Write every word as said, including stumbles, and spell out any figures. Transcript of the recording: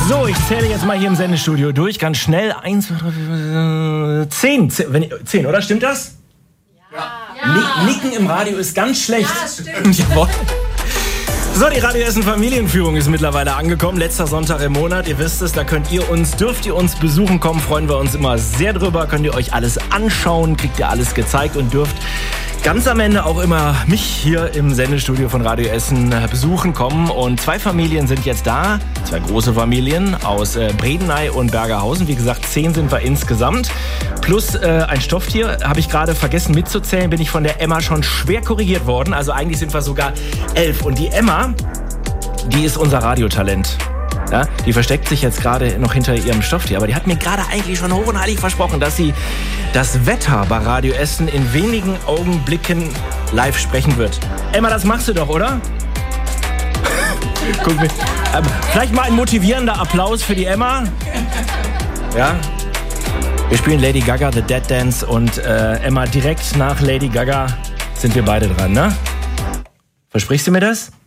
So, ich zähle jetzt mal hier im Sendestudio durch, ganz schnell. Eins, zwei, drei, vier, zehn. Zehn, zehn, oder? Stimmt das? Ja. ja. Nicken im Radio ist ganz schlecht. Ja, stimmt. Jawohl. So, die Radio Essen Familienführung ist mittlerweile angekommen. Letzter Sonntag im Monat. Ihr wisst es, da könnt ihr uns, dürft ihr uns besuchen kommen. Freuen wir uns immer sehr drüber. Könnt ihr euch alles anschauen, kriegt ihr alles gezeigt und dürft ganz am Ende auch immer mich hier im Sendestudio von Radio Essen besuchen kommen. Und zwei Familien sind jetzt da, zwei große Familien aus äh, Bredeney und Bergerhausen. Wie gesagt, zehn sind wir insgesamt. Plus äh, ein Stofftier, habe ich gerade vergessen mitzuzählen, bin ich von der Emma schon schwer korrigiert worden. Also eigentlich sind wir sogar elf. Und die Emma, die ist unser Radiotalent. Ja, die versteckt sich jetzt gerade noch hinter ihrem Stofftier. Aber die hat mir gerade eigentlich schon hoch und heilig versprochen, dass sie das Wetter bei Radio Essen in wenigen Augenblicken live sprechen wird. Emma, das machst du doch, oder? Guck mich. Ähm, vielleicht mal ein motivierender Applaus für die Emma. Ja. Wir spielen Lady Gaga, The Dead Dance. Und äh, Emma, direkt nach Lady Gaga sind wir beide dran, ne? Versprichst du mir das?